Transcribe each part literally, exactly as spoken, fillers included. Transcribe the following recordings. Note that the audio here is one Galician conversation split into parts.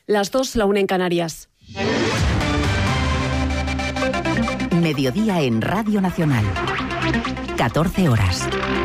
Las dos, la una en Canarias. Mediodía en Radio Nacional. catorce horas.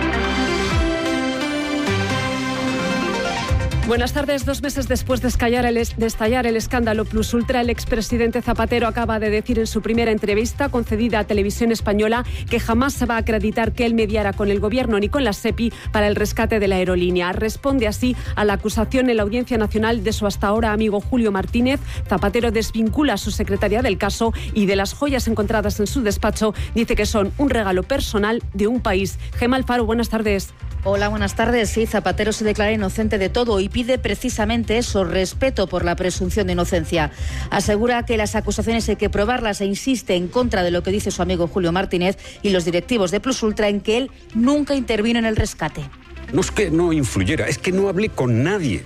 Buenas tardes. Dos meses después de estallar, el, de estallar el escándalo Plus Ultra, el expresidente Zapatero acaba de decir en su primera entrevista concedida a Televisión Española que jamás se va a acreditar que él mediara con el Gobierno ni con la SEPI para el rescate de la aerolínea. Responde así a la acusación en la Audiencia Nacional de su hasta ahora amigo Julio Martínez. Zapatero desvincula a su secretaria del caso y de las joyas encontradas en su despacho dice que son un regalo personal de un país. Gemma Alfaro, buenas tardes. Hola, buenas tardes. Sí, Zapatero se declara inocente de todo y pide precisamente eso, respeto por la presunción de inocencia. Asegura que las acusaciones hay que probarlas e insiste en contra de lo que dice su amigo Julio Martínez y los directivos de Plus Ultra en que él nunca intervino en el rescate. No es que no influyera, es que no hablé con nadie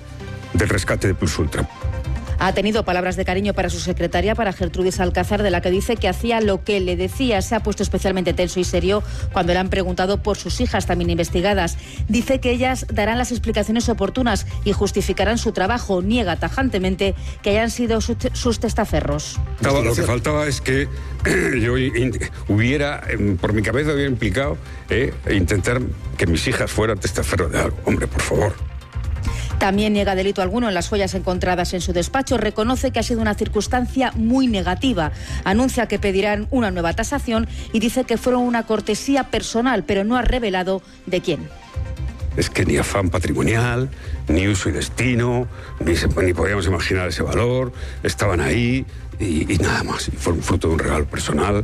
del rescate de Plus Ultra. Ha tenido palabras de cariño para su secretaria, para Gertrudis Alcázar, de la que dice que hacía lo que le decía. Se ha puesto especialmente tenso y serio cuando le han preguntado por sus hijas también investigadas. Dice que ellas darán las explicaciones oportunas y justificarán su trabajo. Niega tajantemente que hayan sido sus testaferros. Lo que faltaba es que yo hubiera, por mi cabeza hubiera implicado eh, intentar que mis hijas fueran testaferros de algo. Hombre, por favor. También niega delito alguno en las joyas encontradas en su despacho. Reconoce que ha sido una circunstancia muy negativa. Anuncia que pedirán una nueva tasación y dice que fueron una cortesía personal, pero no ha revelado de quién. Es que ni afán patrimonial, ni uso y destino, ni, se, ni podíamos imaginar ese valor. Estaban ahí y, y nada más. Y fueron fruto de un regalo personal.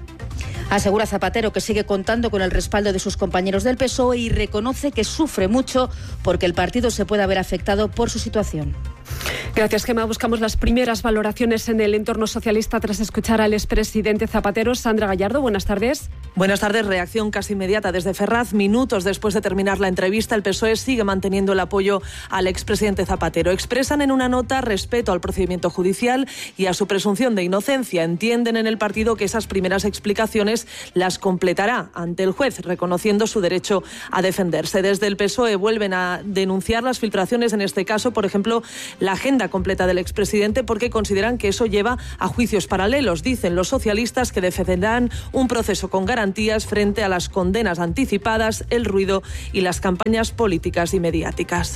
Asegura Zapatero que sigue contando con el respaldo de sus compañeros del P S O E y reconoce que sufre mucho porque el partido se puede haber afectado por su situación. Gracias, Gemma. Buscamos las primeras valoraciones en el entorno socialista tras escuchar al expresidente Zapatero. Sandra Gallardo, buenas tardes. Buenas tardes. Reacción casi inmediata desde Ferraz. Minutos después de terminar la entrevista, el P S O E sigue manteniendo el apoyo al expresidente Zapatero. Expresan en una nota respeto al procedimiento judicial y a su presunción de inocencia. Entienden en el partido que esas primeras explicaciones las completará ante el juez, reconociendo su derecho a defenderse. Desde el P S O E vuelven a denunciar las filtraciones, en este caso, por ejemplo, la agenda completa del expresidente, porque consideran que eso lleva a juicios paralelos. Dicen los socialistas que defenderán un proceso con garantías frente a las condenas anticipadas, el ruido y las campañas políticas y mediáticas.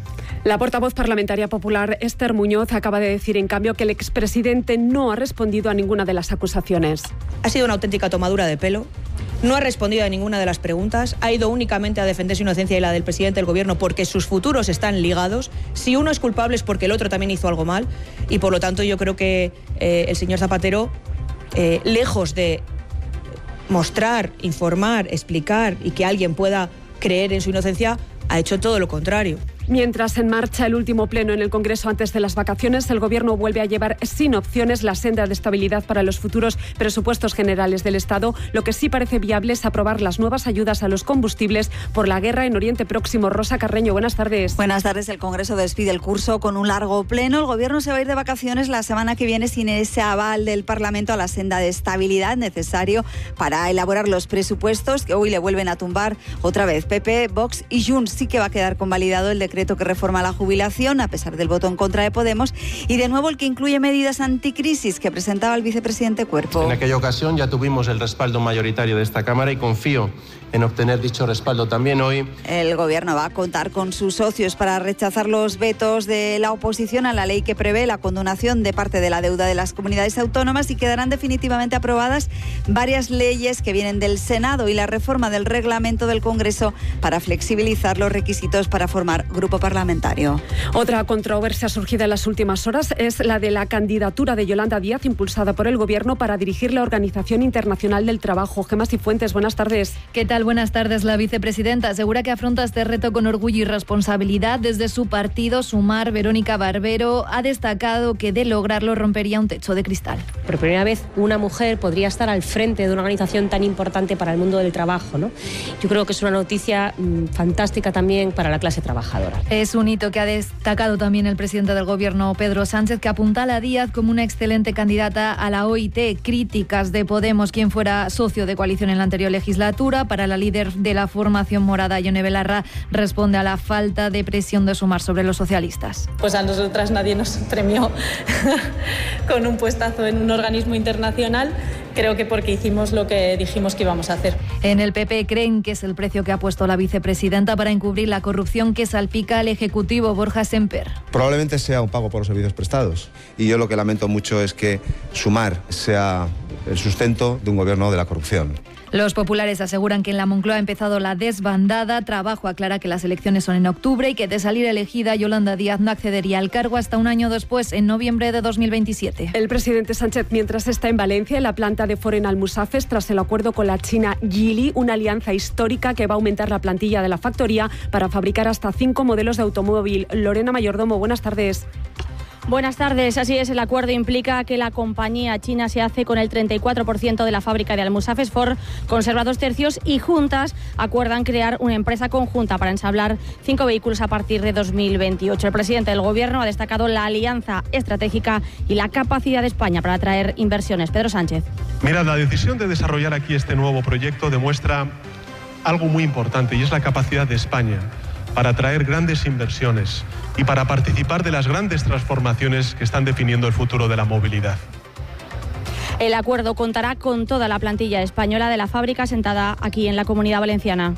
La portavoz parlamentaria popular Esther Muñoz acaba de decir, en cambio, que el expresidente no ha respondido a ninguna de las acusaciones. Ha sido una auténtica tomadura de pelo. No ha respondido a ninguna de las preguntas, ha ido únicamente a defender su inocencia y la del presidente del Gobierno porque sus futuros están ligados. Si uno es culpable es porque el otro también hizo algo mal y, por lo tanto, yo creo que eh, el señor Zapatero, eh, lejos de mostrar, informar, explicar y que alguien pueda creer en su inocencia, ha hecho todo lo contrario. Mientras en marcha el último pleno en el Congreso antes de las vacaciones, el Gobierno vuelve a llevar sin opciones la senda de estabilidad para los futuros presupuestos generales del Estado. Lo que sí parece viable es aprobar las nuevas ayudas a los combustibles por la guerra en Oriente Próximo. Rosa Carreño, buenas tardes. Buenas tardes. El Congreso despide el curso con un largo pleno. El Gobierno se va a ir de vacaciones la semana que viene sin ese aval del Parlamento a la senda de estabilidad necesario para elaborar los presupuestos que hoy le vuelven a tumbar otra vez P P, Vox y Junts. Sí que va a quedar convalidado el decreto decreto que reforma la jubilación, a pesar del voto en contra de Podemos, y de nuevo el que incluye medidas anticrisis que presentaba el vicepresidente Cuerpo. En aquella ocasión ya tuvimos el respaldo mayoritario de esta Cámara y confío en obtener dicho respaldo también hoy. El Gobierno va a contar con sus socios para rechazar los vetos de la oposición a la ley que prevé la condonación de parte de la deuda de las comunidades autónomas, y quedarán definitivamente aprobadas varias leyes que vienen del Senado y la reforma del reglamento del Congreso para flexibilizar los requisitos para formar grupo parlamentario. Otra controversia surgida en las últimas horas es la de la candidatura de Yolanda Díaz, impulsada por el Gobierno para dirigir la Organización Internacional del Trabajo. Gemma Cifuentes, buenas tardes. ¿Qué tal? Buenas tardes. La vicepresidenta asegura que afronta este reto con orgullo y responsabilidad. Desde su partido, Sumar, Verónica Barbero ha destacado que de lograrlo rompería un techo de cristal. Por primera vez una mujer podría estar al frente de una organización tan importante para el mundo del trabajo, ¿no? Yo creo que es una noticia mmm, fantástica también para la clase trabajadora. electoral. Es un hito que ha destacado también el presidente del Gobierno, Pedro Sánchez, que apuntala a Díaz como una excelente candidata a la O I T. Críticas de Podemos, quien fuera socio de coalición en la anterior legislatura. Para la líder de la formación morada, Ione Belarra, responde a la falta de presión de Sumar sobre los socialistas. Pues a nosotras nadie nos premió con un puestazo en un organismo internacional, creo que porque hicimos lo que dijimos que íbamos a hacer. En el P P creen que es el precio que ha puesto la vicepresidenta para encubrir la corrupción que salpica al Ejecutivo. Borja Semper. Probablemente sea un pago por los servicios prestados. Y yo lo que lamento mucho es que Sumar sea el sustento de un gobierno de la corrupción. Los populares aseguran que en la Moncloa ha empezado la desbandada. Trabajo aclara que las elecciones son en octubre y que de salir elegida, Yolanda Díaz no accedería al cargo hasta un año después, en noviembre de dos mil veintisiete. El presidente Sánchez, mientras está en Valencia, en la planta de Foren Almusafes, tras el acuerdo con la china Geely, una alianza histórica que va a aumentar la plantilla de la factoría para fabricar hasta cinco modelos de automóvil. Lorena Mayordomo, buenas tardes. Buenas tardes. Así es, el acuerdo implica que la compañía china se hace con el treinta y cuatro por ciento de la fábrica de Almusafes. Ford conserva dos tercios y juntas acuerdan crear una empresa conjunta para ensamblar cinco vehículos a partir de dos mil veintiocho. El presidente del Gobierno ha destacado la alianza estratégica y la capacidad de España para atraer inversiones. Pedro Sánchez. Mira, la decisión de desarrollar aquí este nuevo proyecto demuestra algo muy importante, y es la capacidad de España para atraer grandes inversiones y para participar de las grandes transformaciones que están definiendo el futuro de la movilidad. El acuerdo contará con toda la plantilla española de la fábrica sentada aquí en la Comunidad Valenciana.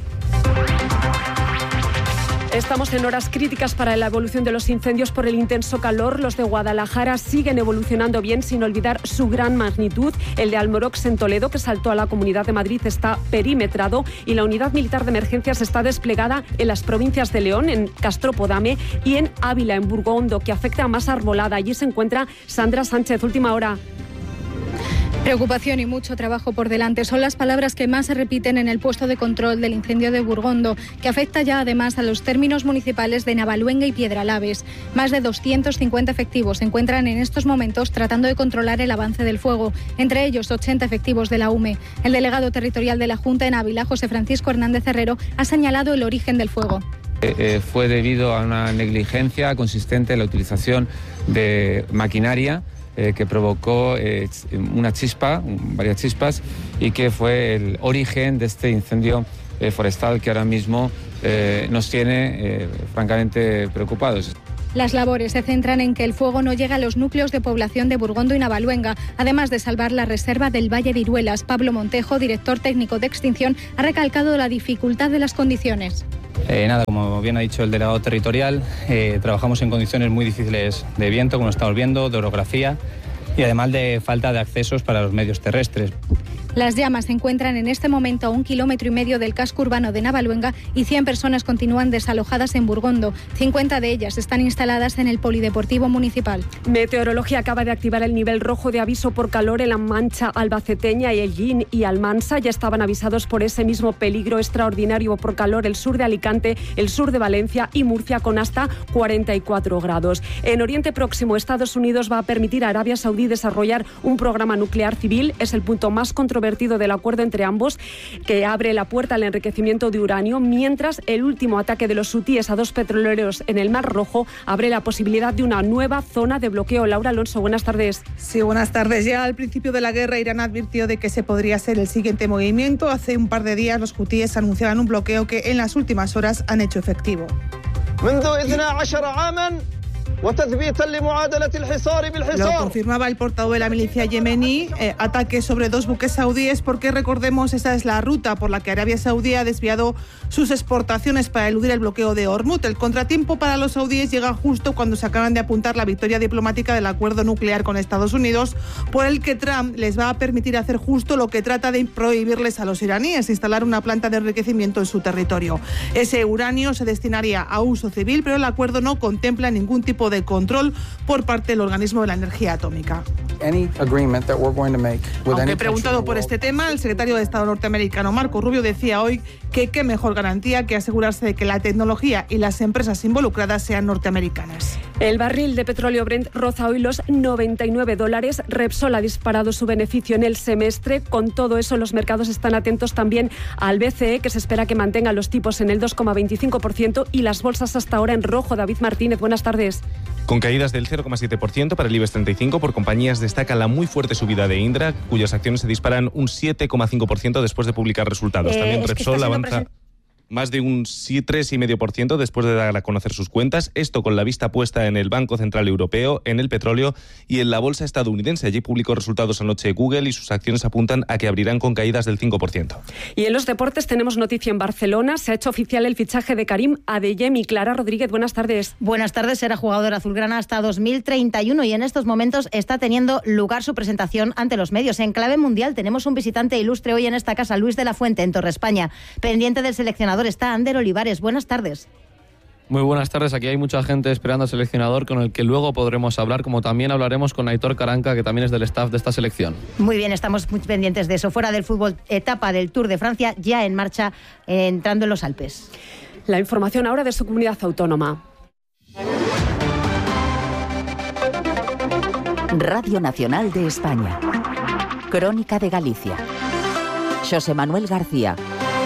Estamos en horas críticas para la evolución de los incendios por el intenso calor. Los de Guadalajara siguen evolucionando bien, sin olvidar su gran magnitud. El de Almorox, en Toledo, que saltó a la Comunidad de Madrid, está perimetrado, y la unidad militar de emergencias está desplegada en las provincias de León, en Castropodame, y en Ávila, en Burgondo, que afecta a más arbolada. Allí se encuentra Sandra Sánchez. Última hora. Preocupación y mucho trabajo por delante son las palabras que más se repiten en el puesto de control del incendio de Burgondo, que afecta ya además a los términos municipales de Navaluenga y Piedralaves. Más de doscientos cincuenta efectivos se encuentran en estos momentos tratando de controlar el avance del fuego, entre ellos ochenta efectivos de la U M E. El delegado territorial de la Junta en Ávila, José Francisco Hernández Herrero, ha señalado el origen del fuego. Eh, eh, fue debido a una negligencia consistente en la utilización de maquinaria Eh, que provocó eh, una chispa, varias chispas, y que fue el origen de este incendio eh, forestal que ahora mismo eh, nos tiene eh, francamente preocupados. Las labores se centran en que el fuego no llegue a los núcleos de población de Burgondo y Navaluenga, además de salvar la reserva del Valle de Iruelas. Pablo Montejo, director técnico de extinción, ha recalcado la dificultad de las condiciones. Eh, nada, como bien ha dicho el delegado territorial, eh, trabajamos en condiciones muy difíciles de viento, como estamos viendo, de orografía, y además de falta de accesos para los medios terrestres. Las llamas se encuentran en este momento a un kilómetro y medio del casco urbano de Navaluenga y cien personas continúan desalojadas en Burgondo. cincuenta de ellas están instaladas en el Polideportivo Municipal. Meteorología acaba de activar el nivel rojo de aviso por calor en la Mancha albaceteña, y Ellín y Almansa ya estaban avisados por ese mismo peligro extraordinario por calor el sur de Alicante, el sur de Valencia y Murcia, con hasta cuarenta y cuatro grados. En Oriente Próximo, Estados Unidos va a permitir a Arabia Saudí desarrollar un programa nuclear civil. Es el punto más controvertido del acuerdo entre ambos, que abre la puerta al enriquecimiento de uranio, mientras el último ataque de los hutíes a dos petroleros en el Mar Rojo abre la posibilidad de una nueva zona de bloqueo. Laura Alonso, buenas tardes. Sí, buenas tardes. Ya al principio de la guerra, Irán advirtió de que ese podría ser el siguiente movimiento. Hace un par de días los hutíes anunciaban un bloqueo que en las últimas horas han hecho efectivo. Lo confirmaba el portavoz de la milicia yemení, eh, ataques sobre dos buques saudíes, porque recordemos, esa es la ruta por la que Arabia Saudí ha desviado sus exportaciones para eludir el bloqueo de Hormuz. El contratiempo para los saudíes llega justo cuando se acaban de apuntar la victoria diplomática del acuerdo nuclear con Estados Unidos, por el que Trump les va a permitir hacer justo lo que trata de prohibirles a los iraníes: instalar una planta de enriquecimiento en su territorio. Ese uranio se destinaría a uso civil, pero el acuerdo no contempla ningún tipo de control por parte del organismo de la energía atómica. Aunque preguntado por este tema, el secretario de Estado norteamericano Marco Rubio decía hoy que qué mejor garantía que asegurarse de que la tecnología y las empresas involucradas sean norteamericanas. El barril de petróleo Brent roza hoy los noventa y nueve dólares. Repsol ha disparado su beneficio en el semestre. Con todo eso, los mercados están atentos también al B C E, que se espera que mantenga los tipos en el dos coma veinticinco por ciento y las bolsas hasta ahora en rojo. David Martínez, buenas tardes. Con caídas del cero coma siete por ciento para el IBEX treinta y cinco, por compañías destaca la muy fuerte subida de Indra, cuyas acciones se disparan un siete coma cinco por ciento después de publicar resultados. Eh, También es Repsol avanza presen- más de un tres coma cinco por ciento después de dar a conocer sus cuentas, esto con la vista puesta en el Banco Central Europeo, en el petróleo y en la bolsa estadounidense. Allí publicó resultados anoche Google y sus acciones apuntan a que abrirán con caídas del cinco por ciento. Y en los deportes tenemos noticia en Barcelona. Se ha hecho oficial el fichaje de Karim Adeyemi. Clara Rodríguez, buenas tardes. Buenas tardes, será jugador azulgrana hasta dos mil treinta y uno y en estos momentos está teniendo lugar su presentación ante los medios. En clave mundial tenemos un visitante ilustre hoy en esta casa, Luis de la Fuente, en Torre España. Pendiente del seleccionador está Ander Olivares. Buenas tardes. Muy buenas tardes, aquí hay mucha gente esperando al seleccionador con el que luego podremos hablar, como también hablaremos con Aitor Caranca, que también es del staff de esta selección. Muy bien, estamos muy pendientes de eso. Fuera del fútbol, etapa del Tour de Francia ya en marcha, eh, entrando en los Alpes. La información ahora de su comunidad autónoma. Radio Nacional de España. Crónica de Galicia. Xosé Manuel García.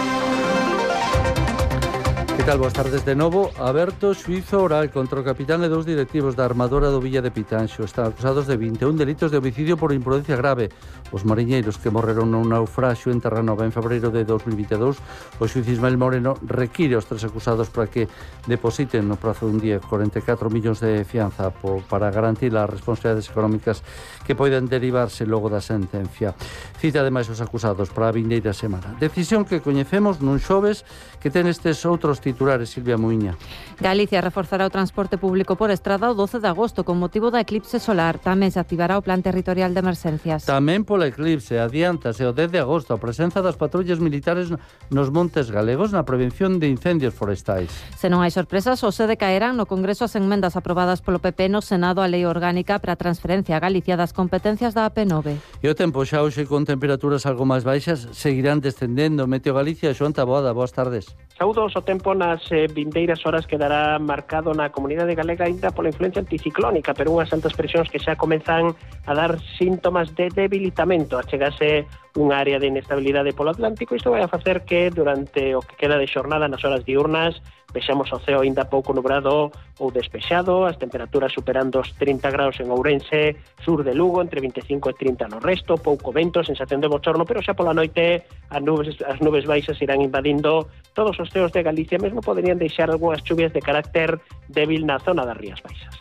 Que tal? Boas tardes de novo. Aberto xuízo oral contra o capitán e dous directivos da armadora do Villa de Pitanxo. Están acusados de vinte e un delitos de homicidio por imprudencia grave. Os mariñeiros que morreron nun naufraxio en Terranova en febreiro de dos mil vinte e dous, o xuiz Ismael Moreno require aos tres acusados para que depositen no prazo dun día cuarenta e catro millóns de fianza para garantir as responsabilidades económicas que poden derivarse logo da sentencia. Cita ademais os acusados para a vindeira semana. Decisión que coñecemos nun xoves que ten estes outros titulares, Silvia Muiña. Galicia reforzará o transporte público por estrada o doce de agosto con motivo da eclipse solar. Tamén se activará o plan territorial de emerxencias. Tamén pola eclipse, adiántase o dez de agosto a presenza das patrullas militares nos montes galegos na prevención de incendios forestais. Se non hai sorpresas, o sede caerán no Congreso as enmendas aprobadas polo P P no Senado a Lei Orgánica para a transferencia a Galicia das competencias da A P nove. E o tempo xa hoxe con temperaturas algo máis baixas seguirán descendendo. Meteo Galicia, Xoán Taboada, boas tardes. Saúdos, o tempo nas eh, vindeiras horas quedará marcado na comunidade galega ainda pola influencia anticiclónica, pero unhas altas presións que xa comezan a dar síntomas de debilitamento, a chegase unha área de inestabilidade polo Atlántico. Isto vai a facer que durante o que queda de xornada nas horas diurnas vexamos o ceo ainda pouco nubrado ou despexado, as temperaturas superando os trinta graus en Ourense, sur de Lugo, entre vinte e cinco e trinta no resto, pouco vento, sensación de bochorno, pero xa pola noite as nubes, as nubes baixas irán invadindo todos os ceos de Galicia, mesmo poderían deixar algunhas chuvias de carácter débil na zona das Rías Baixas.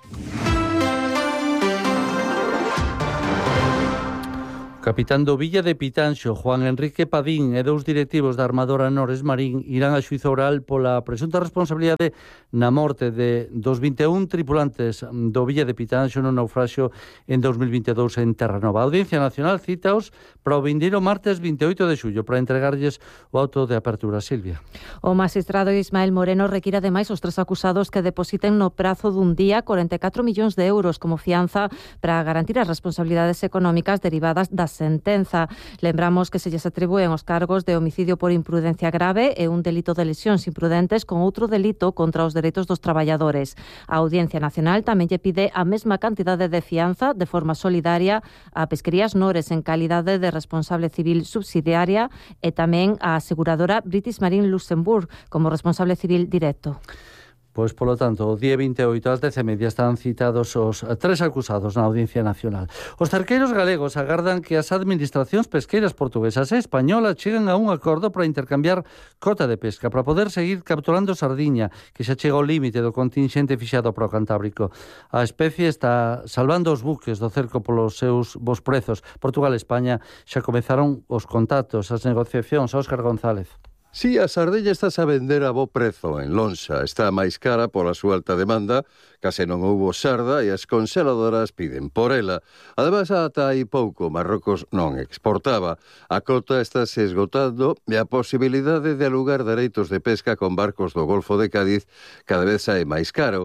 Capitán do Villa de Pitanxo, Juan Enrique Padín, e dous directivos da armadora Nores Marín irán a xuízo oral pola presunta responsabilidade na morte de dos vinte e un tripulantes do Villa de Pitanxo no naufraxio en dos mil vinte e dous en Terranova. A Audiencia Nacional citaos para o vindeiro martes vinte e oito de xullo para entregarlles o auto de apertura. Silvia. O magistrado Ismael Moreno require ademais os tres acusados que depositen no prazo dun día cuarenta e catro millóns de euros como fianza para garantir as responsabilidades económicas derivadas da sentenza. Lembramos que se lles atribúen os cargos de homicidio por imprudencia grave e un delito de lesións imprudentes con outro delito contra os dereitos dos traballadores. A Audiencia Nacional tamén lle pide a mesma cantidade de fianza de forma solidaria a Pesquerías Nores en calidade de responsable civil subsidiaria e tamén a aseguradora British Marine Luxembourg como responsable civil directo. Pois, polo tanto, o día vinte e oito ás dez e media están citados os tres acusados na Audiencia Nacional. Os cerqueiros galegos agardan que as administracións pesqueiras portuguesas e españolas cheguen a un acordo para intercambiar cota de pesca, para poder seguir capturando sardiña, que xa chega ao límite do contingente fixado para o Cantábrico. A especie está salvando os buques do cerco polos seus bons prezos. Portugal e España xa comezaron os contactos, as negociacións. Óscar González. Si, a sardella está a vender a bo prezo en lonxa. Está máis cara pola súa alta demanda, case non houbo sarda e as conseladoras piden por ela. Ademais, ata hai pouco, Marrocos non exportaba. A cota está se esgotando e a posibilidade de alugar dereitos de pesca con barcos do Golfo de Cádiz cada vez é máis caro.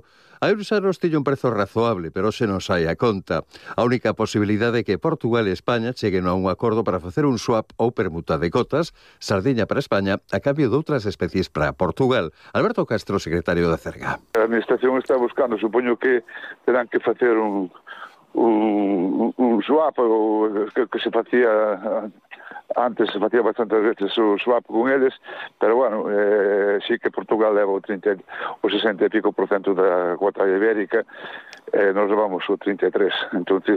Hai uns anos tiña un prezo razoable, pero se non sai a conta. A única posibilidade é que Portugal e España cheguen a un acordo para facer un swap ou permuta de cotas, sardiña para España a cambio de outras especies para Portugal. Alberto Castro, secretario da Cerga. A administración está buscando, supoño que terán que facer un, un, un swap ou que, que se facía antes, se facía bastantes veces o swap con eles, pero bueno, eh, sí que Portugal leva o trinta, o sesenta e pico por cento da cuota ibérica, eh, nos levamos o trinta e tres, entonces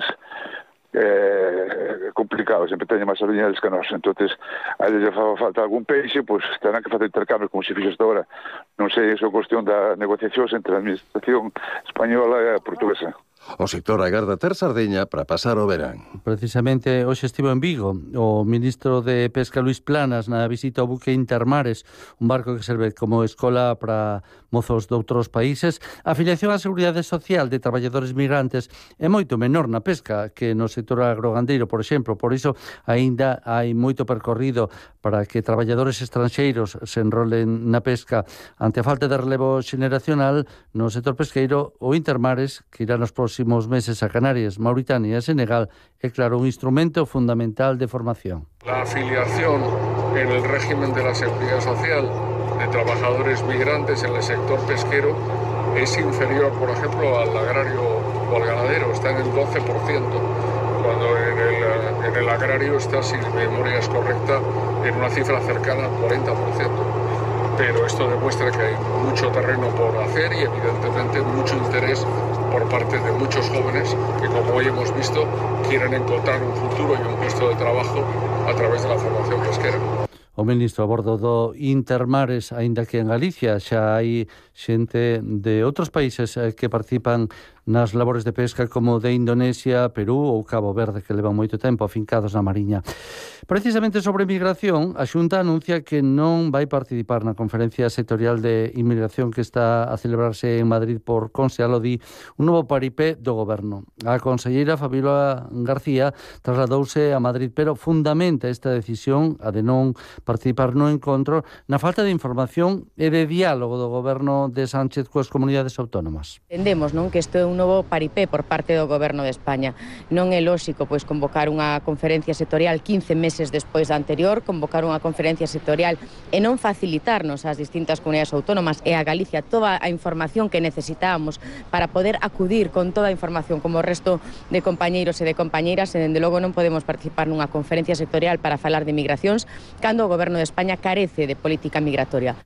é eh, complicado, sempre teñen máis sardiñas que nós, entonces a eles fa falta algún peixe, pois pues, terán que facer intercambio como se fixo hasta ahora. Non sei, iso é cuestión da negociación entre a administración española e a portuguesa. O sector agarda ter sardiña para pasar o verán. Precisamente hoxe estivo en Vigo o ministro de Pesca Luís Planas na visita ao buque Intermares, un barco que serve como escola para mozos de outros países. A afiliación á Seguridade Social de traballadores migrantes é moito menor na pesca que no sector agrogandeiro, por exemplo. Por iso, aínda hai moito percorrido para que traballadores estranxeiros se enrolen na pesca. Ante a falta de relevo xeneracional no sector pesqueiro, o Intermares, que irá nos próximos meses a Canarias, Mauritania e Senegal, é claro un instrumento fundamental de formación. La afiliación en el régimen de la Seguridad Social de trabajadores migrantes en el sector pesquero es inferior, por ejemplo, al agrario o al ganadero, está en el doce por ciento, cuando en el, en el agrario está, si mi memoria es correcta, en una cifra cercana al cuarenta por ciento. Pero esto demuestra que hay mucho terreno por hacer y evidentemente mucho interés por parte de muchos jóvenes que, como hoy hemos visto, quieren encontrar un futuro y un puesto de trabajo a través de la formación pesquera. O ministro a bordo do Intermares, aínda que en Galicia xa hai xente de outros países que participan nas labores de pesca como de Indonesia, Perú ou Cabo Verde, que levan moito tempo afincados na Mariña. Precisamente sobre migración, a Xunta anuncia que non vai participar na conferencia sectorial de inmigración que está a celebrarse en Madrid por Consello di un novo paripé do goberno. A conselleira Fabiola García trasladouse a Madrid, pero fundamenta esta decisión, a de non participar no encontro, na falta de información e de diálogo do goberno de Sánchez coas comunidades autónomas. Entendemos, non, que isto é un novo paripé por parte do goberno de España. Non é lóxico pois convocar unha conferencia sectorial quince meses despois da anterior, convocar unha conferencia sectorial e non facilitarnos ás distintas comunidades autónomas e a Galicia toda a información que necesitábamos para poder acudir con toda a información como o resto de compañeiros e de compañeiras, e dende logo non podemos participar nunha conferencia sectorial para falar de migracións cando o goberno de España carece de política migratoria.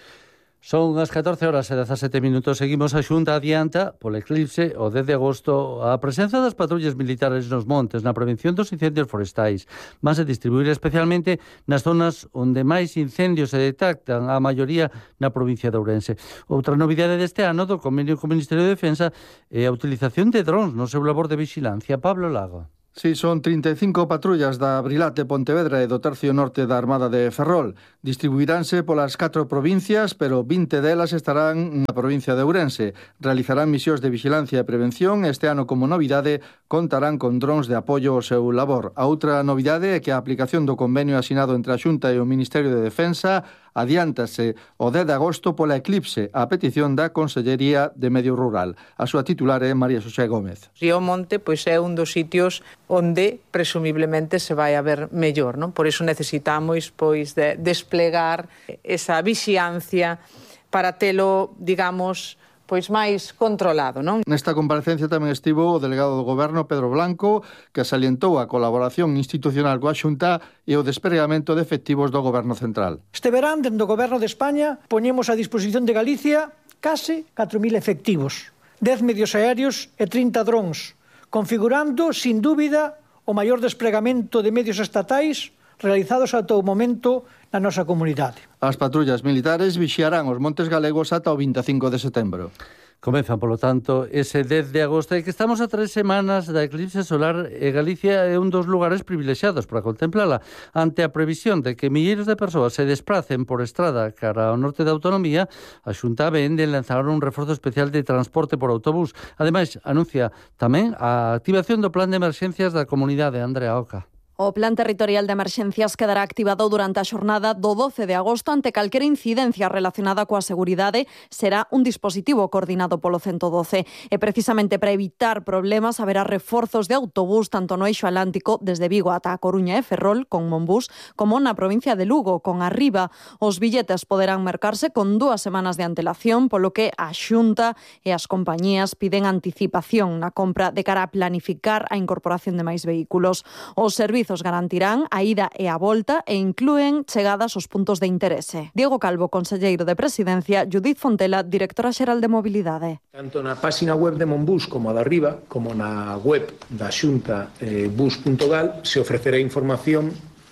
Son as catorce horas e dezasete minutos. Seguimos. A Xunta adianta, polo eclipse, o dez de agosto, a presenza das patrullas militares nos montes na prevención dos incendios forestais. Van a distribuir especialmente nas zonas onde máis incendios se detectan, a maioría na provincia de Ourense. Outra novidade deste ano do convenio co Ministerio de Defensa é a utilización de drons no seu labor de vigilancia. Pablo Lago. Sí, son trinta e cinco patrullas da Brilate, Pontevedra e do Tercio Norte da Armada de Ferrol. Distribuiránse polas catro provincias, pero vinte delas estarán na provincia de Ourense. Realizarán misións de vigilancia e prevención. Este ano, como novidade, contarán con drons de apoio ao seu labor. A outra novidade é que a aplicación do convenio asinado entre a Xunta e o Ministerio de Defensa adiántase o dez de agosto pola eclipse, a petición da Consellería de Medio Rural. A súa titular é María Xosé Gómez. Río Monte pois é un dos sitios onde presumiblemente se vai a ver mellor, non? Por iso necesitamos pois de desplegar esa vixiancia para telo, digamos, pois máis controlado, non? Nesta comparecencia tamén estivo o delegado do Goberno, Pedro Blanco, que salientou a colaboración institucional coa Xunta e o despregamento de efectivos do Goberno Central. Este verán, dentro do Goberno de España, poñemos a disposición de Galicia case catro mil efectivos, dez medios aéreos e trinta drons, configurando, sin dúbida, o maior despregamento de medios estatais realizados ata o momento na nosa comunidade. As patrullas militares vixiarán os montes galegos ata o vinte e cinco de setembro. Comezan, polo tanto, ese dez de agosto, e que estamos a tres semanas da eclipse solar, e Galicia é un dos lugares privilexiados para contemplala. Ante a previsión de que milleiros de persoas se despracen por estrada cara ao norte da autonomía, a Xunta vén de lanzar un reforzo especial de transporte por autobús. Ademais, anuncia tamén a activación do plan de emerxencias da comunidade. Andrea Oca. O Plan Territorial de Emerxencias quedará activado durante a xornada do doce de agosto ante calquera incidencia relacionada coa seguridade. Será un dispositivo coordinado polo ciento doce. E precisamente para evitar problemas haberá reforzos de autobús tanto no eixo atlántico desde Vigo ata a Coruña e Ferrol con Monbús como na provincia de Lugo con Arriba. Os billetes poderán mercarse con dúas semanas de antelación, polo que a Xunta e as compañías piden anticipación na compra de cara a planificar a incorporación de máis vehículos. Os servizos garantirán a ida e a volta e inclúen chegadas aos puntos de interese. Diego Calvo, conselleiro de Presidencia, Judith Fontela, directora xeral de Mobilidade. Tanto na página web de Monbús como a de Arriba, como na web da Xunta eh, bus punto gal, se ofrecerá información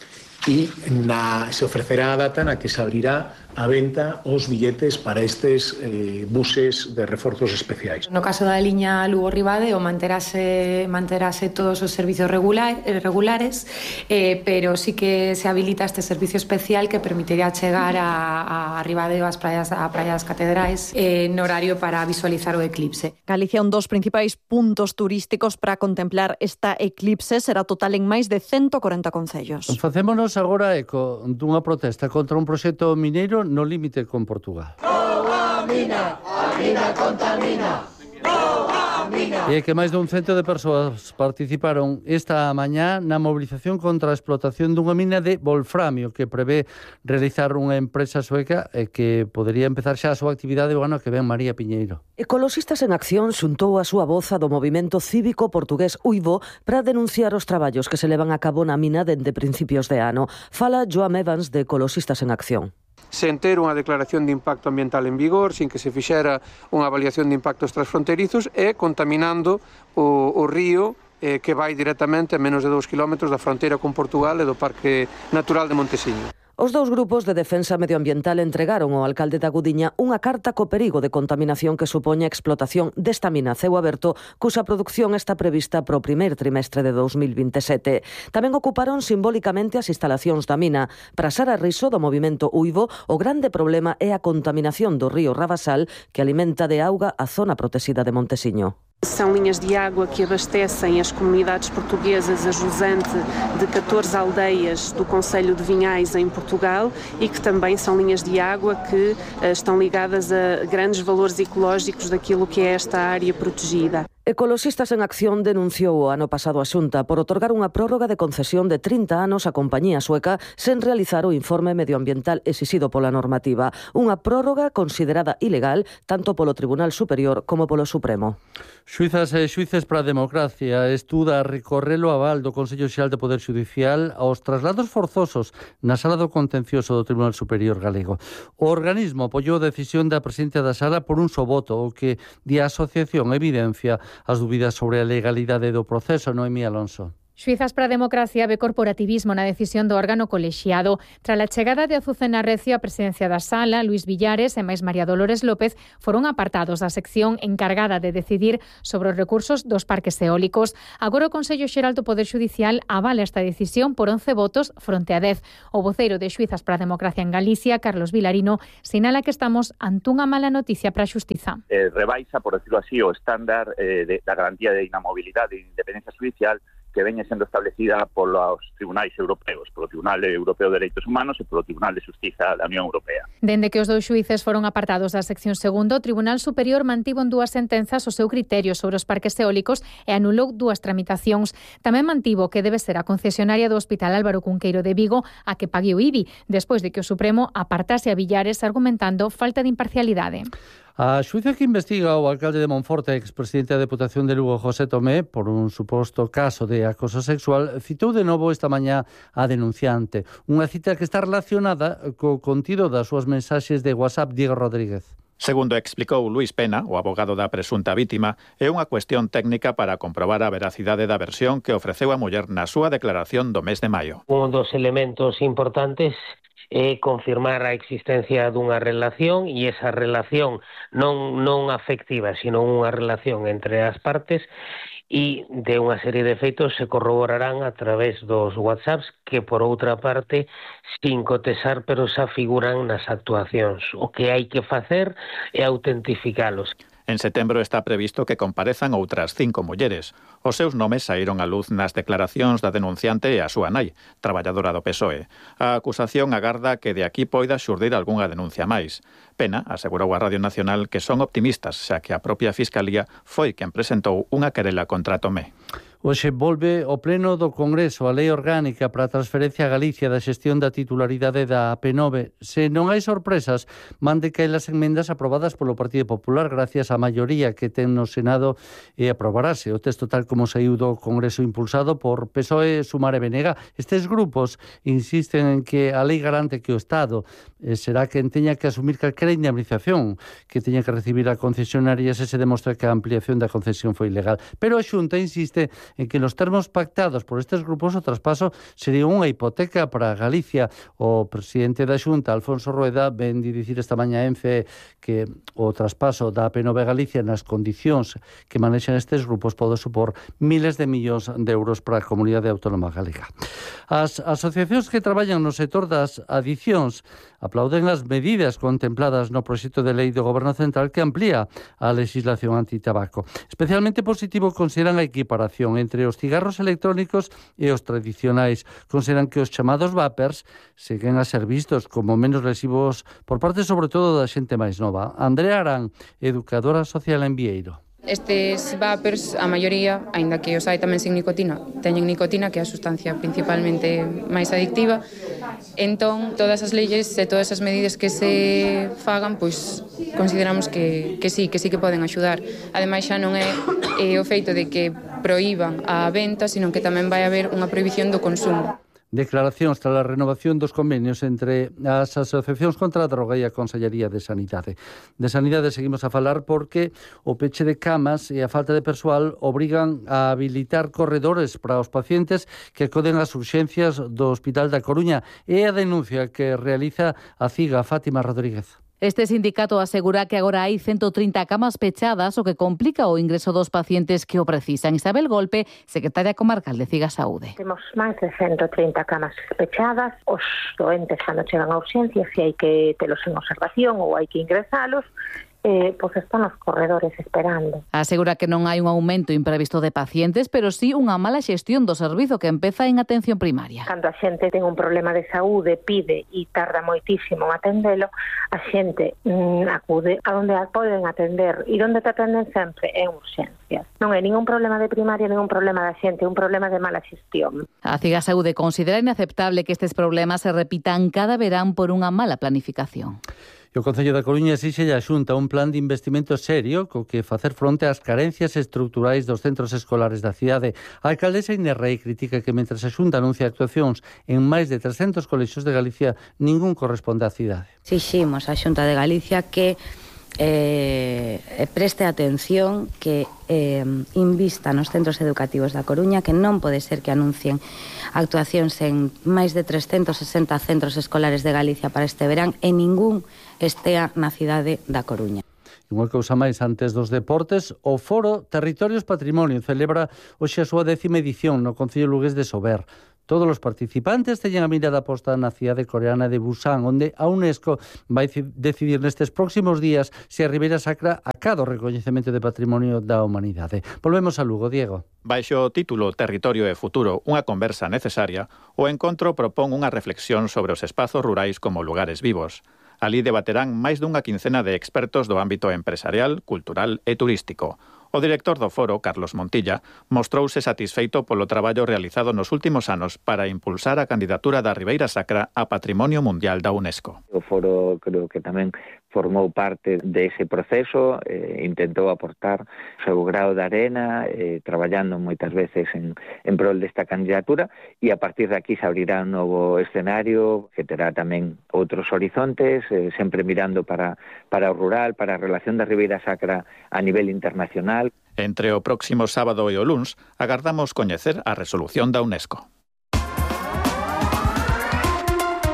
e na, se ofrecerá a data na que se abrirá a venta os billetes para estes eh, buses de reforzos especiais. No caso da liña Lugo-Ribadeo manterase, manterase todos os servicios regula, regulares, eh, pero sí que se habilita este servicio especial que permitiría chegar a, a Ribadeo ás praias, a praias catedrais eh, no horario para visualizar o eclipse. Galicia, un dos principais puntos turísticos para contemplar esta eclipse, será total en máis de ciento corenta concellos. Facémonos agora eco dunha protesta contra un proxecto mineiro no límite con Portugal. Non a mina, a mina contamina. Non a mina. E que máis dun cento de persoas participaron esta mañá na movilización contra a explotación dunha mina de wolframio que prevé realizar unha empresa sueca e que podería empezar xa a súa actividade o ano que ven. María Piñeiro. Ecoloxistas en Acción xuntou a súa voz a do movimento cívico portugués Uivo para denunciar os traballos que se levan a cabo na mina dende principios de ano. Fala Joan Evans de Ecoloxistas en Acción. Sen ter unha declaración de impacto ambiental en vigor, sin que se fixera unha avaliación de impactos transfronterizos e contaminando o, o río eh, que vai directamente a menos de dous kilómetros da fronteira con Portugal e do Parque Natural de Montesiño. Os dous grupos de defensa medioambiental entregaron ao alcalde da Gudiña unha carta co perigo de contaminación que supoña a explotación desta mina a ceo aberto, cuxa produción está prevista para o primeiro trimestre de dous mil vinte e sete. Tamén ocuparon simbólicamente as instalacións da mina. Para Sara Riso, do movimento Uivo, o grande problema é a contaminación do río Rabasal, que alimenta de auga a zona protexida de Montesiño. São linhas de água que abastecem as comunidades portuguesas a jusante de catorze aldeias do concello de Vinhais em Portugal e que também são linhas de água que uh, estão ligadas a grandes valores ecológicos daquilo que é esta área protegida. Ecoloxistas en Acción denunciou o ano pasado a Xunta por otorgar unha prórroga de concesión de trinta anos á compañía sueca sen realizar o informe medioambiental exixido pola normativa. Unha prórroga considerada ilegal tanto polo Tribunal Superior como polo Supremo. Xuizas e xuíces para a democracia estuda recorrer o aval do Consello Xeral de Poder Xudicial aos traslados forzosos na Sala do Contencioso do Tribunal Superior Galego. O organismo apoiou a decisión da presidenta da Sala por un só voto, o que di a asociación evidencia as dúbidas sobre a legalidade do proceso. Noemí Alonso. Xuizas para a democracia ve corporativismo na decisión do órgano colexiado. Tras a chegada de Azucena Recio á presidencia da Sala, Luís Villares e máis María Dolores López foron apartados da sección encargada de decidir sobre os recursos dos parques eólicos. Agora o Consello Xeral do Poder Xudicial avala esta decisión por once votos fronte a dez. O voceiro de Xuizas para a democracia en Galicia, Carlos Vilarino, sinala que estamos ante unha mala noticia para a xustiza. Eh, rebaixa, por decirlo así, o estándar eh, de, da garantía de inamobilidade e independencia judicial que veña sendo establecida polos tribunais europeos, polo Tribunal Europeo de Dereitos Humanos e polo Tribunal de Xustiza da Unión Europea. Dende que os dous xuíces foron apartados da sección segunda, o Tribunal Superior mantivo en dúas sentenzas o seu criterio sobre os parques eólicos e anulou dúas tramitacións. Tamén mantivo que debe ser a concesionaria do Hospital Álvaro Cunqueiro de Vigo a que pague o I B I, despois de que o Supremo apartase a Villares argumentando falta de imparcialidade. A xuíza que investiga o alcalde de Monforte, expresidente da Deputación de Lugo, José Tomé, por un suposto caso de acoso sexual, citou de novo esta mañá a denunciante. Unha cita que está relacionada co contido das súas mensaxes de WhatsApp. Diego Rodríguez. Segundo explicou Luís Pena, o abogado da presunta vítima, é unha cuestión técnica para comprobar a veracidade da versión que ofreceu a muller na súa declaración do mes de maio. Un dos elementos importantes é confirmar a existencia dunha relación e esa relación non, non afectiva, sino unha relación entre as partes e de unha serie de feitos se corroborarán a través dos WhatsApps que, por outra parte, sin cotesar, pero xa figuran nas actuacións. O que hai que facer é autentificalos. En setembro está previsto que comparezan outras cinco mulleres. Os seus nomes saíron á luz nas declaracións da denunciante e a súa nai, traballadora do P S O E. A acusación agarda que de aquí poida xurdir algunha denuncia máis. Pena asegurou a Radio Nacional que son optimistas, xa que a propia Fiscalía foi quen presentou unha querela contra Tomé. Hoxe volve o Pleno do Congreso a Lei Orgánica para a transferencia a Galicia da xestión da titularidade da A P nove. Se non hai sorpresas, mande caer as enmendas aprobadas polo Partido Popular gracias á maioría que ten no Senado e aprobarase o texto tal como saiu do Congreso impulsado por P S O E, Sumar e B N G. Estes grupos insisten en que a lei garante que o Estado eh, será quen teña que asumir calquera indemnización que teña que recibir a concesionaria se se demostra que a ampliación da concesión foi ilegal. Pero a Xunta insiste en que nos termos pactados por estes grupos o traspaso sería unha hipoteca para Galicia. O presidente da Xunta, Alfonso Rueda, ven de dicir esta mañá en F E que o traspaso da A P nove Galicia nas condicións que manexan estes grupos pode supor miles de millóns de euros para a Comunidade Autónoma Galega. As asociacións que traballan no sector das adicións aplauden as medidas contempladas no proxecto de lei do Goberno Central que amplía a legislación antitabaco. Especialmente positivo consideran a equiparación entre os cigarros electrónicos e os tradicionais. Consideran que os chamados vapers seguen a ser vistos como menos lesivos por parte sobre todo da xente máis nova. Andrea Arán, educadora social en Vieiro. Estes vapers, a maioría, aínda que os hai tamén sin nicotina, teñen nicotina, que é a sustancia principalmente máis adictiva. Entón, todas as leyes e todas as medidas que se fagan, pois consideramos que, que sí, que sí que poden axudar. Ademais, xa non é, é o feito de que proíban a venta, sino que tamén vai haber unha prohibición do consumo. Declaracións tras a renovación dos convenios entre as asociacións contra a droga e a Consellería de Sanidade. De Sanidade seguimos a falar porque o peche de camas e a falta de persoal obrigan a habilitar corredores para os pacientes que acoden ás urxencias do Hospital da Coruña. É a denuncia que realiza a CIGA, Fátima Rodríguez. Este sindicato asegura que agora hai ciento trinta camas pechadas, o que complica o ingreso dos pacientes que o precisan. Isabel Golpe, secretaria comarcal de CIGA Saúde. Temos máis de ciento trinta camas pechadas. Os doentes cando chegan a urxencias, se hai que telos en observación ou hai que ingresalos, Eh, pois están os corredores esperando. Asegura que non hai un aumento imprevisto de pacientes, pero sí unha mala xestión do servizo que empeza en atención primaria. Cando a xente ten un problema de saúde, pide e tarda moitísimo en atendelo, a xente mm, acude a onde a poden atender e onde te atenden sempre en urxencias. Non é ningún problema de primaria, ningún problema da xente, é un problema de mala xestión. A CIGA Saúde considera inaceptable que estes problemas se repitan cada verán por unha mala planificación. O Concello da Coruña exixe a Xunta un plan de investimento serio co que facer fronte ás carencias estruturais dos centros escolares da cidade. A alcaldesa Inés Rei critica que mentre a Xunta anuncia actuacións en máis de trescentos colexios de Galicia, ningún corresponde á cidade. Exiximos á Xunta de Galicia que eh, preste atención, que eh, invista nos centros educativos da Coruña, que non pode ser que anuncien actuacións en máis de trescentos sesenta centros escolares de Galicia para este verán e ningún estea na cidade da Coruña. Unha cousa máis antes dos deportes, o Foro Territorios Patrimonio celebra hoxe a súa décima edición no Concello lugués de Sober. Todos os participantes teñen a mirada posta na cidade coreana de Busan, onde a UNESCO vai decidir nestes próximos días se a Ribeira Sacra acada o recoñecemento de Patrimonio da Humanidade. Volvemos a Lugo, Diego. Baixo o título Territorio e Futuro, unha conversa necesaria, o encontro propón unha reflexión sobre os espazos rurais como lugares vivos. Alí debaterán máis dunha quincena de expertos do ámbito empresarial, cultural e turístico. O director do foro, Carlos Montilla, mostrouse satisfeito polo traballo realizado nos últimos anos para impulsar a candidatura da Ribeira Sacra a Patrimonio Mundial da UNESCO. O foro creo que tamén formou parte dese proceso, eh, intentou aportar o seu grao de arena, eh, traballando moitas veces en, en prol desta candidatura, e a partir de aquí se abrirá un novo escenario que terá tamén outros horizontes, eh, sempre mirando para, para o rural, para a relación da Ribeira Sacra a nivel internacional. Entre o próximo sábado e o luns, agardamos coñecer a resolución da UNESCO.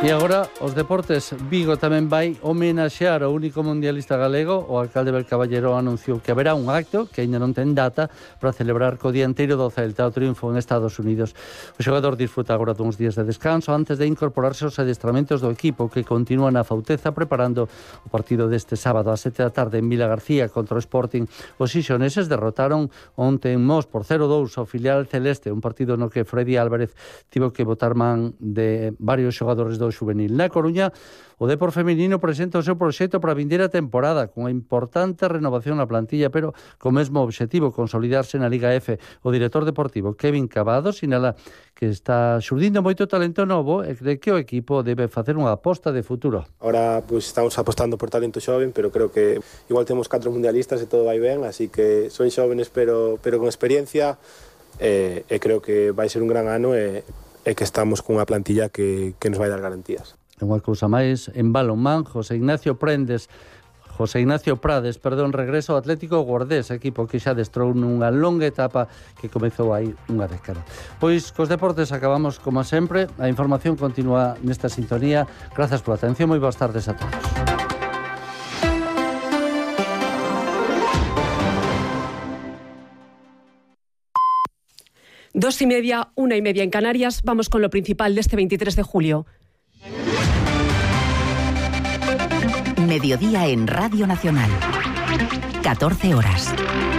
E agora, os deportes. Vigo tamén vai homenaxear ao único mundialista galego. O alcalde Bel Caballero anunciou que haberá un acto, que ainda non ten data, para celebrar co dianteiro do Celta o triunfo en Estados Unidos. O xogador disfruta agora duns días de descanso antes de incorporarse aos adestramentos do equipo, que continúa na Fauteza preparando o partido deste sábado a sete da tarde en Vila García contra o Sporting. Os xixoneses derrotaron onte en Mos por cero dous ao filial celeste, un partido no que Freddy Álvarez tivo que botar man de varios xogadores do juvenil. Na Coruña, o Depor feminino presenta o seu proxecto para a vindeira temporada, con a importante renovación na plantilla, pero co mesmo obxectivo, consolidarse na Liga F. O director deportivo Kevin Cavado sinala que está xurdindo moito talento novo e cree que o equipo debe facer unha aposta de futuro. Ahora pues, estamos apostando por talento xoven, pero creo que igual temos catro mundialistas e todo vai ben, así que son xóvenes pero, pero con experiencia e, e creo que vai ser un gran ano e e que estamos cunha plantilla que, que nos vai dar garantías. Unha cousa máis, en balonmán, José Ignacio Prendes, José Ignacio Prades, perdón, regreso ao Atlético Guardés, equipo que xa destrou nunha longa etapa que comezou aí unha década. Pois, cos deportes acabamos como sempre, a información continúa nesta sintonía. Grazas pola atención, moi boas tardes a todos. Dos y media, una y media en Canarias. Vamos con lo principal de este veintitrés de julio. Mediodía en Radio Nacional. catorce horas.